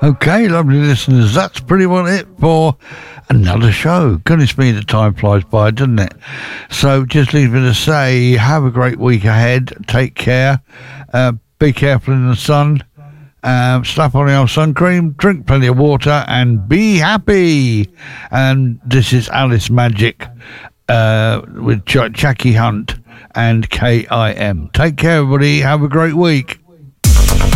Okay, lovely listeners, that's pretty well it for another show. Goodness me, the time flies by, doesn't it? So just leave me to say, have a great week ahead. Take care. Be careful in the sun. Slap on your sun cream. Drink plenty of water and be happy. And this is Alice Magic with Jackie Hunt and KIM. Take care, everybody. Have a great week.